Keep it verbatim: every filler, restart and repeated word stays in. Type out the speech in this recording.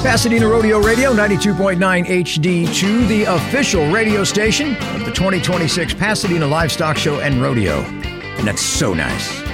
Pasadena Rodeo Radio, ninety-two point nine H D two, the official radio station of the twenty twenty-six Pasadena Livestock Show and Rodeo. And that's so nice.